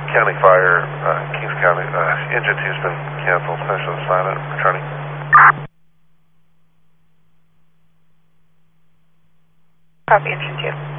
County Fire, Kings County, engine 2's been canceled, special assignment, returning. Copy, engine 2.